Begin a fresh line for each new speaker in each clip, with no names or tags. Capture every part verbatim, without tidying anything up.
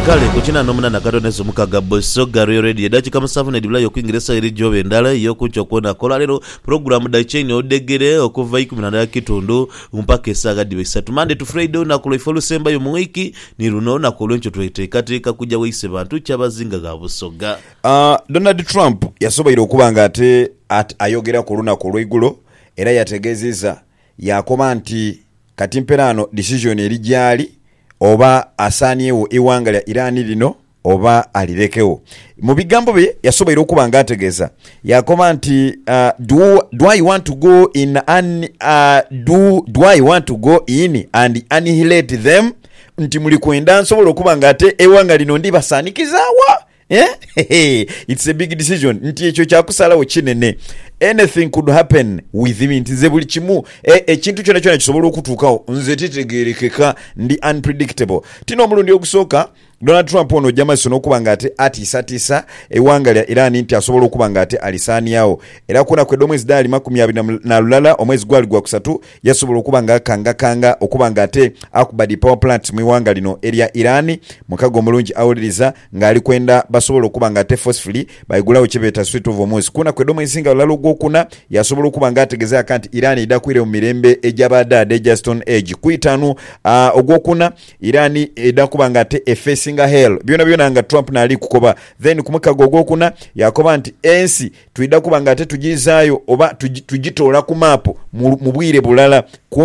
kale kuchina nomuna nakatoneza omukaga Bosoga Royal Radio dakika musanvu ne dibula yokwingirisa eri jobe endala yokucho kuona kola lero program dachaini odegere okuva ikumi na kitundu mpaka esaga dibisatu Monday to Friday na kulo ifolu semba yo mwiki ni runo na kulo ncho twetekateka kuja weise bantu kyabazinga ga Busoga.
Uh, Donald Trump yasobaire okubanga ate at ayogera ku lunaku olw'eggulo era yategeezezza yakoma nti kati mperano decision eri gyali oba asaanyewo ewanga lya Iran lino oba alirekewo. Mu bigambo bye yasobaire okubanga ategeeza yakoma nti uh, do, do I want to go in an, uh, do, do I want to go in and annihilate them nti muli kwenda nsobola okubanga ate ewanga lino ndibasanikizaawa. Yeah? It's a big decision. Nti ekyo kyakusalawo kinene. Anything could happen with him. Nti ze buli kimu ekintu kyonna kyonna kisobola okutuukawo nze titegeerekeka ndi unpredictable. Tino omulundi ogusooka Donald Trump ono jamaiso n'okubanga ate atiisatiisa ewanga lya Iran nti asobola okubanga ate alisaaniyawo. Era kuna kwedda omwezi daali makumi abiri na lulala omwezi gwali gwa kusatu yasobola okubanga akangakanga okubanga ate akuba di power plant mu iwanga lino erya Iran mukago omulungi awuliriza ng'ali kwenda basobola okubanga ate forcefully bayigulawo kibeeta Strait of Hormuz. Kuna kwedda omwezi nga lulala ogwokuna yasobola okubanga ategeeza kanti Iran edakwire mu mirembe egy'abaddaada egya Stone Age. Kwitaanu uh, ogwokuna Iran edakubanga ate efesi nga hell byona byona nga Trump na ali kukoba then kumukago ogwokuna yakoba nti ensi tuida kubanga ate tujizaayo oba tujitola ku mapo mu bwire bulala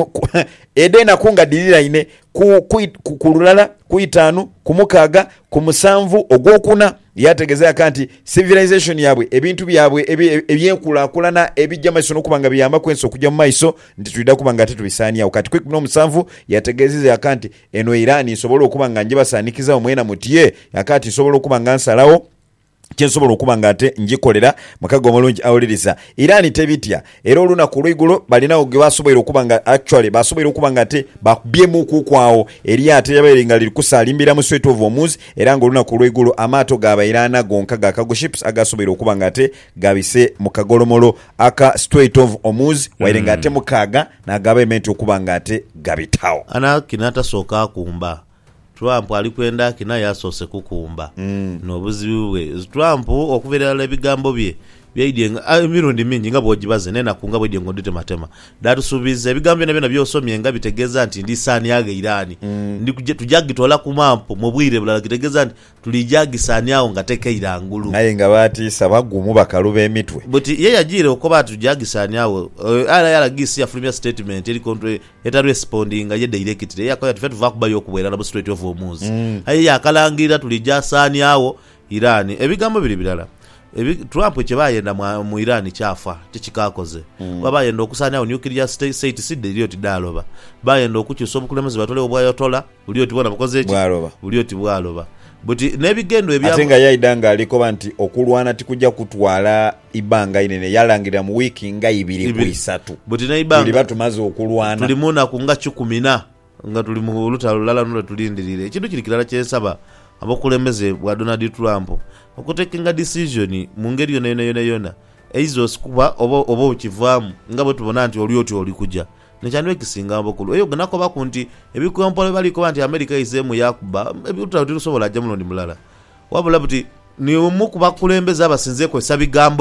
edena kunga dilira ine ku kululala kuitanu kumukaga kumusanvu ogwokuna yategezea kanti civilization yabwe ebintu byabwe ebyenkula kulana ebijjamaiso n'okubanga biyamba kwenso kujja mu maiso ndi tuida kubanga ate tubisaniya okati kwe kuno musanvu yategezeza yakanti eno Iran isobola okubanga nje basanikiza omwena mutiye yakati isobola okubanga nsalawo kyensobola okubanga ate njikolera mukago omulungi awuliriza. Iran tebitya era olunaku lw'eggulo balinawo ge basobola okubanga actually basobola okubanga ate bakubyemu kukwawo eri ate yabaire nga liri kusalimbira mu Strait of Hormuz era nga olunaku lw'eggulo amaato gaba Iran gonka ga cargo ships agasobola okubanga ate gabise mu kagolomolo aka Strait of Hormuz waire nga ate mukaga nagaba ementi okubanga ate gabitawo.
Ana kinata soka kumba Trump alikwenda kina yasose kukumba mm. Nobuzibu bwe Trump okuverera ebigambo bye byaidenga emirundi mingi nga bogibaze nena kunga bwe dengo ndite matema datu subiza ebigambo nabyo byosomye nga bitegeza nti ndi sani yage Irani mm. ndi tujagitola ku mampo mu bwire bulala kitegeza nti tulijagi sani yawo ngateke irangulu
naye nga bati sabagumu bakalube emitwe
but ye yagire okoba tujagi sani yawo uh, ala yala gisi ya premier statement eri control eta responding ye directly yakoya tufetu vakubayo kubwera na Strait of Hormuz mm. aye yakalangira tulija sani yawo Irani ebigambo biri bilala. Ebi Trump kyebayenda mu Iran kyafa kikikakoze mm. babayenda okusanya o nuclear state state side lyoti daloba bayenda okukyusa obukulembeze batole obwayotola ulioti bona bakoze eki ulioti bwaloba but nebigendo ebya
atenga yaidanga aliko banti okulwana tikujja kutwala ibanga inene yalangira mu wiki nga ibiri ku isatu
but ne ibanga
tuli batumaze okulwana
tulimuna kunga chukumina nga tuli mu lutalo lala ndo tulindirire ekintu kiri kirala kyesaba abokulembeze bwa Donald Trump okutekinga decision mu ngeri yona yona yona yona eizo sikuba obo obo ukivamu ngabo tubona nti oli oti oli kujja nekyandwe ekisinga abokulu eyo ganako bakunti ebikompole baliko anti America izemu yakuba ebituta tusobola jamulo ndi mulala wabula buti ni umukuba kulembeza abasinze ko sabigambo